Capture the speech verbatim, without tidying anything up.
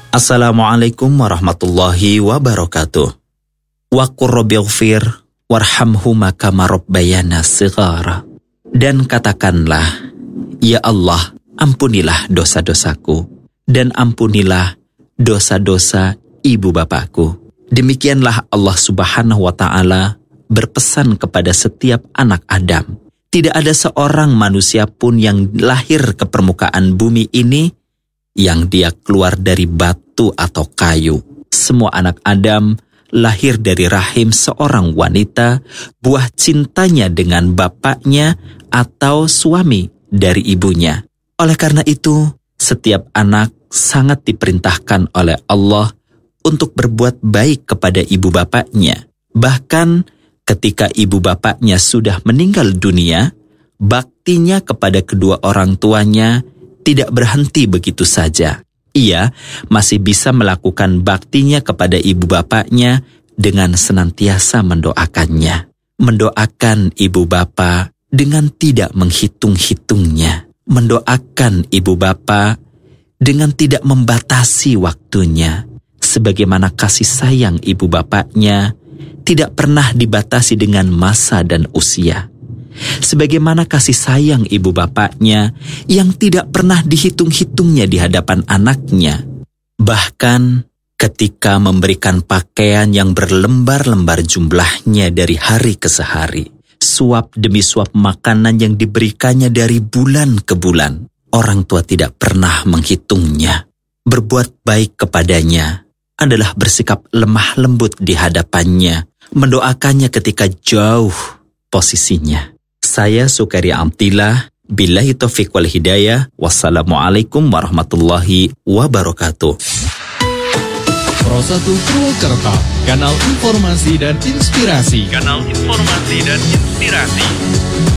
Assalamualaikum warahmatullahi wabarakatuh. Wa qur rabbighfir warhamhuma kama rabbayana shighara. Dan katakanlah, ya Allah, ampunilah dosa-dosaku dan ampunilah dosa-dosa ibu bapakku. Demikianlah Allah Subhanahu wa taala berpesan kepada setiap anak Adam. Tidak ada seorang manusia pun yang lahir ke permukaan bumi ini yang dia keluar dari batu atau kayu. Semua anak Adam lahir dari rahim seorang wanita, buah cintanya dengan bapaknya atau suami dari ibunya. Oleh karena itu, setiap anak sangat diperintahkan oleh Allah untuk berbuat baik kepada ibu bapaknya. Bahkan ketika ibu bapaknya sudah meninggal dunia, baktinya kepada kedua orang tuanya tidak berhenti begitu saja. Ia masih bisa melakukan baktinya kepada ibu bapaknya dengan senantiasa mendoakannya. Mendoakan ibu bapa dengan tidak menghitung-hitungnya. Mendoakan ibu bapa dengan tidak membatasi waktunya. Sebagaimana kasih sayang ibu bapaknya tidak pernah dibatasi dengan masa dan usia. Sebagaimana kasih sayang ibu bapaknya yang tidak pernah dihitung-hitungnya di hadapan anaknya. Bahkan ketika memberikan pakaian yang berlembar-lembar jumlahnya dari hari ke hari, suap demi suap makanan yang diberikannya dari bulan ke bulan, orang tua tidak pernah menghitungnya. Berbuat baik kepadanya adalah bersikap lemah lembut di hadapannya, mendoakannya ketika jauh posisinya. Saya Sukaria Amtillah, billahi taufiq wal hidayah, wassalamualaikum warahmatullahi wabarakatuh. Pro satu Purwokerto, kanal informasi dan inspirasi. Kanal informasi dan inspirasi.